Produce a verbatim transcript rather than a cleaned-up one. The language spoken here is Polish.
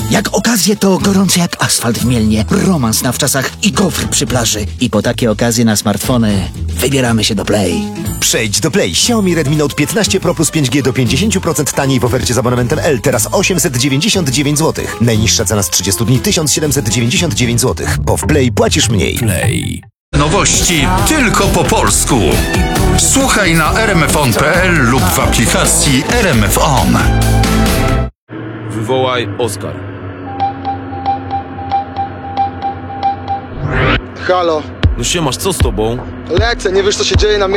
Jak okazje to gorące jak asfalt w Mielnie, romans na wczasach i gofr przy plaży. I po takie okazje na smartfony wybieramy się do Play. Przejdź do Play. Xiaomi Redmi Note piętnaście Pro plus pięć G do pięćdziesiąt procent taniej w ofercie z abonamentem L. Teraz osiemset dziewięćdziesiąt dziewięć złotych. Najniższa cena z trzydziestu dni tysiąc siedemset dziewięćdziesiąt dziewięć złotych. Bo w Play płacisz mniej. Play. Nowości tylko po polsku. Słuchaj na r m f on kropka p l lub w aplikacji R M F On. Wywołaj Oskar. Halo, No siemasz, co z tobą? lecę, nie wiesz co się dzieje na mieście?